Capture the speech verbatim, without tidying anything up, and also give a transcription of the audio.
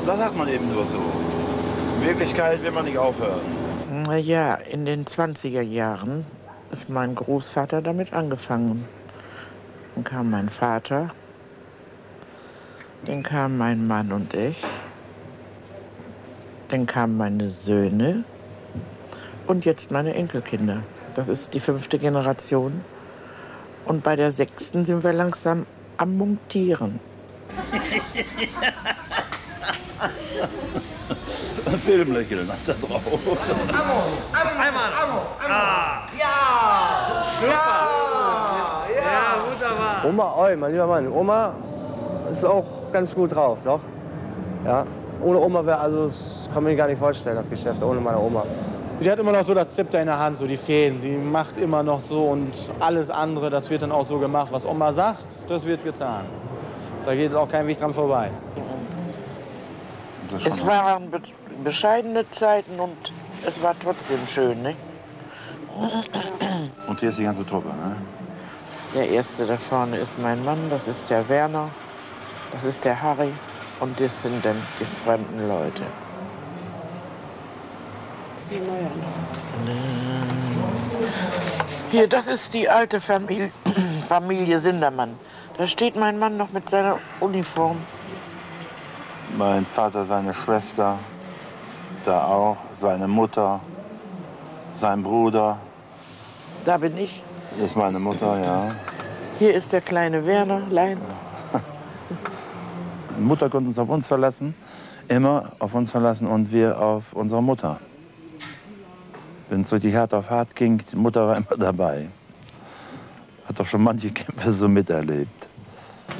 Das sagt man eben nur so. In Wirklichkeit will man nicht aufhören. Na ja, in den zwanziger Jahren ist mein Großvater damit angefangen. Dann kam mein Vater, dann kam mein Mann und ich, dann kamen meine Söhne und jetzt meine Enkelkinder. Das ist die fünfte Generation. Und bei der sechsten sind wir langsam am Montieren. Filmlächeln hat er drauf. Amo, Amo, Einmal. Amo, Amo. Ah. Ja! Super. Ja! Ja, wunderbar. Oma, oi, mein lieber Mann, Oma ist auch ganz gut drauf, doch? Ja. Ohne Oma wäre, also, das kann man sich gar nicht vorstellen, das Geschäft, ohne meine Oma. Die hat immer noch so das Zepter in der Hand, so die Fäden. Sie macht immer noch so und alles andere, das wird dann auch so gemacht. Was Oma sagt, das wird getan. Da geht auch kein Weg dran vorbei. Es waren be bescheidene Zeiten und es war trotzdem schön, ne? Und hier ist die ganze Truppe, ne? Der erste da vorne ist mein Mann, das ist der Werner, das ist der Harry und das sind dann die fremden Leute. Hier, das ist die alte Familie, Familie Sindermann. Da steht mein Mann noch mit seiner Uniform. Mein Vater, seine Schwester, da auch, seine Mutter, sein Bruder. Da bin ich. Das ist meine Mutter, ja. Hier ist der kleine Werner, Lein. Die Mutter konnte uns auf uns verlassen, immer auf uns verlassen und wir auf unsere Mutter. Wenn es richtig hart auf hart ging, die Mutter war immer dabei. Hat doch schon manche Kämpfe so miterlebt.